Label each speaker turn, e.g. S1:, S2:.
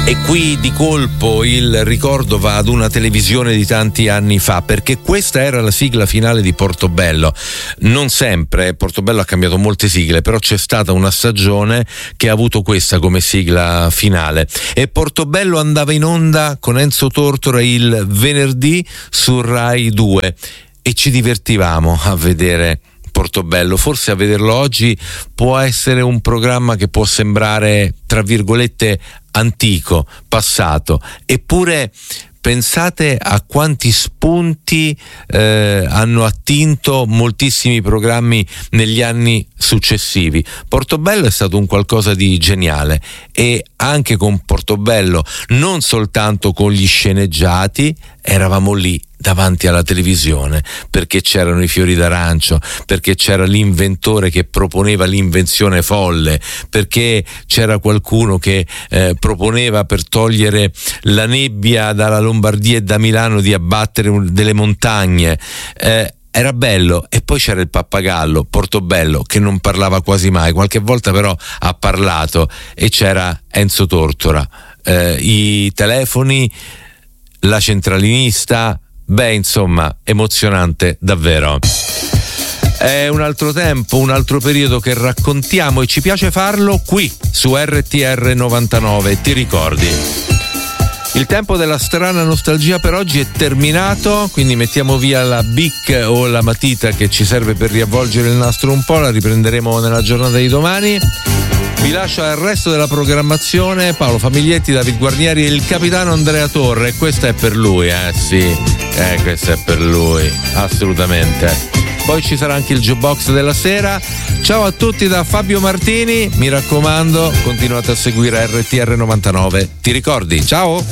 S1: E qui di colpo il ricordo va ad una televisione di tanti anni fa, perché questa era la sigla finale di Portobello. Non sempre, Portobello ha cambiato molte sigle, però c'è stata una stagione che ha avuto questa come sigla finale. E Portobello andava in onda con Enzo Tortora il venerdì su Rai 2 e ci divertivamo a vedere Portobello. Forse a vederlo oggi può essere un programma che può sembrare, tra virgolette, antico, passato, eppure pensate a quanti spunti hanno attinto moltissimi programmi negli anni successivi. Portobello è stato un qualcosa di geniale, e anche con Portobello, non soltanto con gli sceneggiati, eravamo lì davanti alla televisione perché c'erano i fiori d'arancio, perché c'era l'inventore che proponeva l'invenzione folle, perché c'era qualcuno che proponeva, per togliere la nebbia dalla Lombardia e da Milano, di abbattere delle montagne. Era bello. E poi c'era il pappagallo Portobello, che non parlava quasi mai, qualche volta però ha parlato, e c'era Enzo Tortora, i telefoni, la centralinista. Beh, insomma, emozionante davvero. È un altro tempo, un altro periodo che raccontiamo, e ci piace farlo qui su RTR 99, ti ricordi? Il tempo della strana nostalgia per oggi è terminato, quindi mettiamo via la bic o la matita che ci serve per riavvolgere il nastro un po', la riprenderemo nella giornata di domani. Vi lascio al resto della programmazione Paolo Famiglietti, David Guarnieri e il capitano Andrea Torre. Questa è per lui, sì, questa è per lui, assolutamente. Poi ci sarà anche il jukebox della sera. Ciao a tutti da Fabio Martini, mi raccomando, continuate a seguire RTR 99, ti ricordi? Ciao!